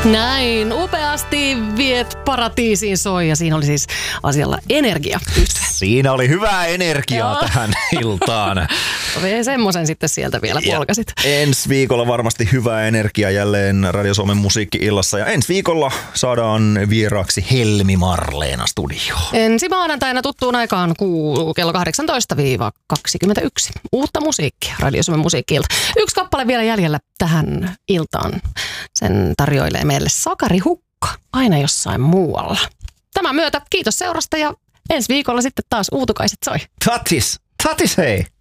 Näin, upeasti viet paratiisiin soi ja siinä oli siis asialla energia. Siinä oli hyvää energiaa tähän iltaan. Semmoisen sitten sieltä vielä polkasit. Ensi viikolla varmasti hyvää energiaa jälleen Radio Suomen musiikki-illassa. Ja ensi viikolla saadaan vieraaksi Helmi Marleena studioon. Ensi maanantaina tuttuun aikaan kello 18-21. Uutta musiikkia Radio Suomen musiikki-ilta. Yksi kappale vielä jäljellä tähän iltaan. Sen tarjoilee meille Sakari Hukka aina jossain muualla. Tämän myötä kiitos seurasta ja ensi viikolla sitten taas uutukaiset soi. Tatis hei!